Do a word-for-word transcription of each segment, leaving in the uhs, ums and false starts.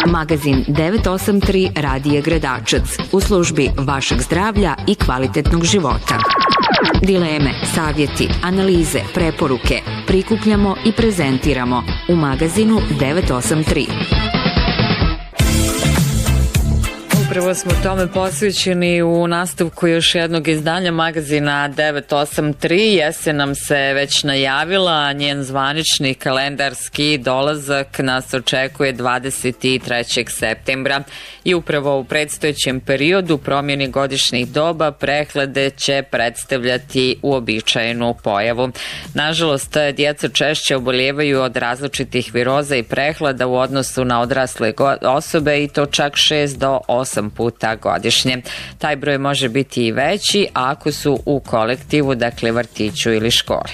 Magazin devet osam tri Radija Gradačac u službi vašeg zdravlja i kvalitetnog života. Dileme, savjeti, analize, preporuke prikupljamo i prezentiramo u Magazinu devet osam tri. Upravo smo tome posvećeni u nastavku još jednog izdanja Magazina devet osam tri. Jesen nam se već najavila, njen zvanični kalendarski dolazak nas očekuje dvadeset trećeg septembra i upravo u predstojećem periodu promjeni godišnjih doba prehlade će predstavljati uobičajenu pojavu. Nažalost, djeca češće oboljevaju od različitih viroza i prehlada u odnosu na odrasle osobe i to čak šest do osam puta godišnje. Taj broj može biti i veći ako su u kolektivu, dakle vrtiću ili školi.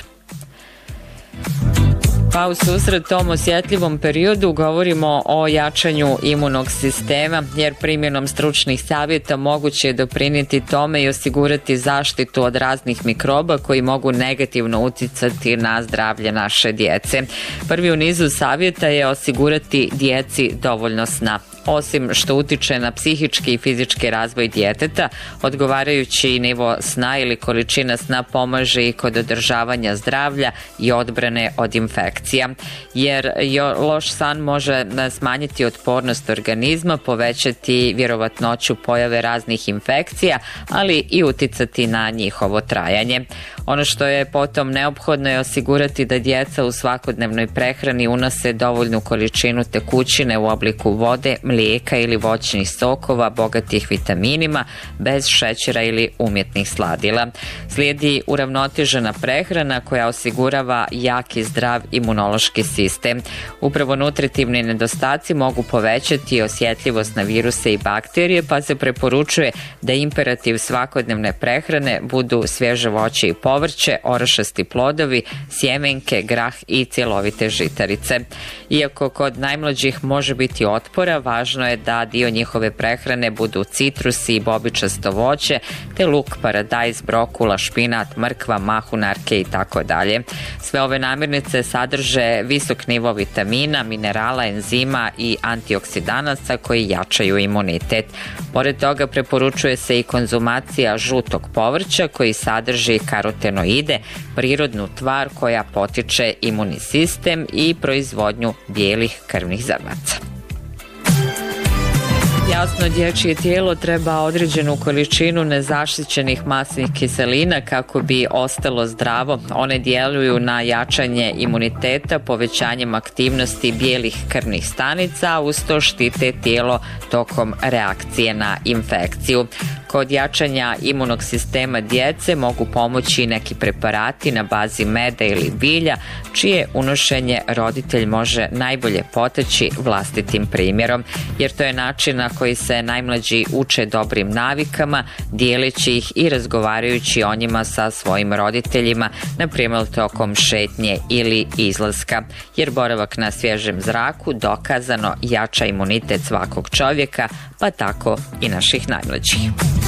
Pa u susret tom osjetljivom periodu govorimo o jačanju imunog sistema, jer primjenom stručnih savjeta moguće je doprinijeti tome i osigurati zaštitu od raznih mikroba koji mogu negativno uticati na zdravlje naše djece. Prvi u nizu savjeta je osigurati djeci dovoljno sna. Osim što utiče na psihički i fizički razvoj djeteta, odgovarajući nivo sna ili količina sna pomaže i kod održavanja zdravlja i odbrane od infekcija, jer loš san može smanjiti otpornost organizma, povećati vjerovatnoću pojave raznih infekcija, ali i uticati na njihovo trajanje. Ono što je potom neophodno je osigurati da djeca u svakodnevnoj prehrani unose dovoljnu količinu tekućine u obliku vode, mlijeka ili voćnih sokova bogatih vitaminima, bez šećera ili umjetnih sladila. Slijedi uravnotežena prehrana koja osigurava jak i zdrav imunološki sistem. Upravo nutritivni nedostaci mogu povećati osjetljivost na viruse i bakterije, pa se preporučuje da imperativ svakodnevne prehrane budu svježe voće i povrće, orašasti plodovi, sjemenke, grah i cjelovite žitarice. Iako kod najmlađih može biti otpora, važno je da dio njihove prehrane budu citrusi i bobičasto voće, te luk, paradajz, brokula, špinat, mrkva, mahunarke i tako dalje. Sve ove namirnice sadrže visok nivo vitamina, minerala, enzima i antioksidanasa koji jačaju imunitet. Pored toga preporučuje se i konzumacija žutog povrća koji sadrži karotenoide, prirodnu tvar koja potiče imunni sistem i proizvodnju bijelih krvnih zrnaca. Jasno, dječje tijelo treba određenu količinu nezaštićenih masnih kiselina kako bi ostalo zdravo. One djeluju na jačanje imuniteta, povećanjem aktivnosti bijelih krvnih stanica, a uz to štite tijelo tokom reakcije na infekciju. Kod jačanja imunog sistema djece mogu pomoći neki preparati na bazi meda ili bilja, čije unošenje roditelj može najbolje potaći vlastitim primjerom, jer to je način na koji se najmlađi uče dobrim navikama, dijeleći ih i razgovarajući o njima sa svojim roditeljima, na primjer tokom šetnje ili izlaska, jer boravak na svježem zraku dokazano jača imunitet svakog čovjeka, pa tako i naših najmlađih.